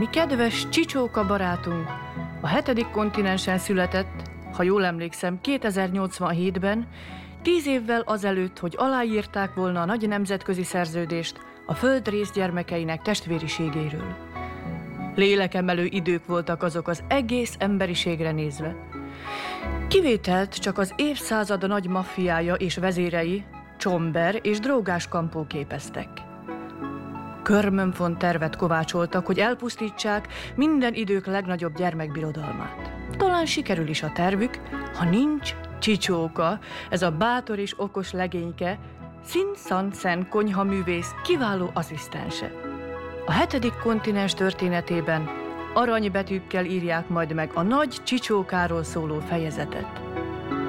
Mi kedves Csicsóka barátunk a 7. kontinensen született, ha jól emlékszem, 2087-ben, 10 évvel azelőtt, hogy aláírták volna a nagy nemzetközi szerződést a földrész gyermekeinek testvériségéről. Lélekemelő idők voltak azok az egész emberiségre nézve. Kivételt csak az évszázad nagy maffiája és vezérei, Csomber és Drógás Kampó képeztek. Körmönfont tervet kovácsoltak, hogy elpusztítsák minden idők legnagyobb gyermekbirodalmát. Talán sikerül is a tervük, ha nincs Csicsóka, ez a bátor és okos legényke, Szin-Szan-Szen konyhaművész kiváló asszisztense. A 7. kontinens történetében aranybetűkkel írják majd meg a nagy Csicsókáról szóló fejezetet.